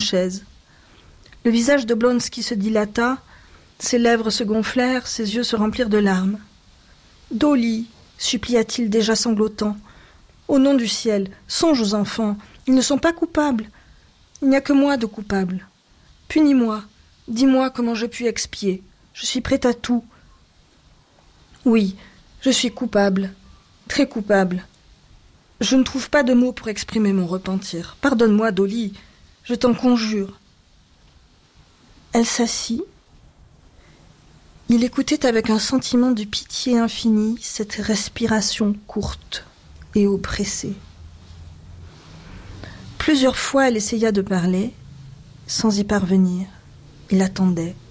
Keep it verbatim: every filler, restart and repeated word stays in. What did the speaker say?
chaise. Le visage d'Oblonsky se dilata, ses lèvres se gonflèrent, ses yeux se remplirent de larmes. « Dolly !» supplia-t-il déjà sanglotant. « Au nom du ciel, songe aux enfants, ils ne sont pas coupables. Il n'y a que moi de coupable. Punis-moi, dis-moi comment je puis expier. Je suis prête à tout. » « Oui, je suis coupable, très coupable. Je ne trouve pas de mots pour exprimer mon repentir. Pardonne-moi, Dolly, je t'en conjure. » Elle s'assit. Il écoutait avec un sentiment de pitié infinie cette respiration courte et oppressée. Plusieurs fois, elle essaya de parler, sans y parvenir. Il attendait.